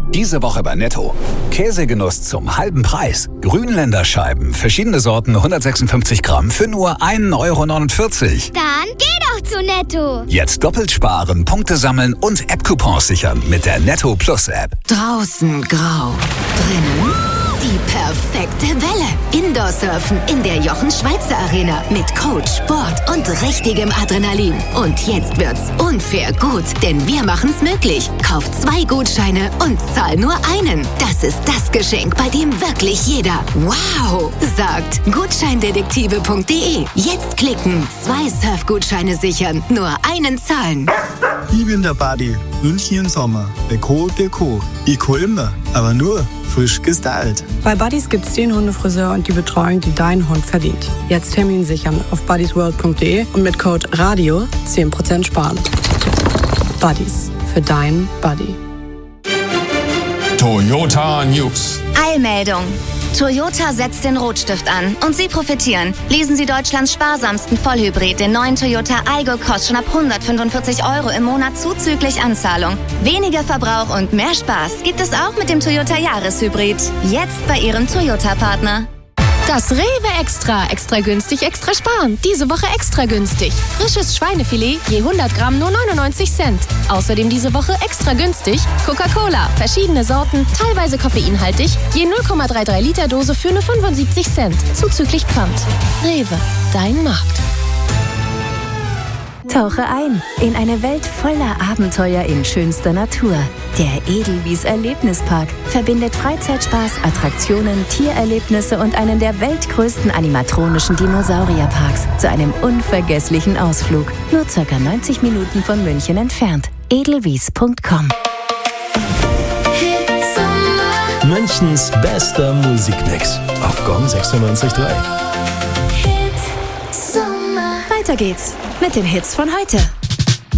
Diese Woche bei Netto. Käsegenuss zum halben Preis. Grünländerscheiben, verschiedene Sorten, 156 Gramm für nur 1,49 €. Dann geh doch zu Netto. Jetzt doppelt sparen, Punkte sammeln und App-Coupons sichern mit der Netto Plus App. Draußen grau, drinnen die perfekte Welle. Indoor-Surfen in der Jochen-Schweizer Arena mit Coach, Sport und richtigem Adrenalin. Und jetzt wird's unfair gut, denn wir machen's möglich. Kauf 2 Gutscheine und zahl nur einen. Das ist das Geschenk, bei dem wirklich jeder wow sagt. Gutscheindetektive.de. Jetzt klicken, 2 Surfgutscheine sichern, nur einen zahlen. Ich bin der Buddy, wünsche Ihnen Sommer. Deko. Ich hol immer, aber nur frisch gestylt. Bei Buddies gibt's den Hundefriseur und die Betreuung, die dein Hund verdient. Jetzt Termin sichern auf buddysworld.de und mit Code RADIO 10% sparen. Buddies, für deinen Buddy. Toyota News. Eilmeldung. Toyota setzt den Rotstift an und Sie profitieren. Lesen Sie Deutschlands sparsamsten Vollhybrid, den neuen Toyota Aygo, kostet schon ab 145 € im Monat zuzüglich Anzahlung. Weniger Verbrauch und mehr Spaß gibt es auch mit dem Toyota Jahreshybrid. Jetzt bei Ihrem Toyota-Partner. Das Rewe Extra. Extra günstig, extra sparen. Diese Woche extra günstig. Frisches Schweinefilet, je 100 Gramm nur 99 Cent. Außerdem diese Woche extra günstig Coca-Cola. Verschiedene Sorten, teilweise koffeinhaltig. Je 0,33 Liter Dose für nur 75 Cent. Zuzüglich Pfand. Rewe, dein Markt. Tauche ein in eine Welt voller Abenteuer in schönster Natur. Der Edelwies Erlebnispark verbindet Freizeitspaß, Attraktionen, Tiererlebnisse und einen der weltgrößten animatronischen Dinosaurierparks zu einem unvergesslichen Ausflug. Nur ca. 90 Minuten von München entfernt. edelwies.com. Münchens bester Musikmix auf Gong 96.3. Weiter geht's mit den Hits von heute.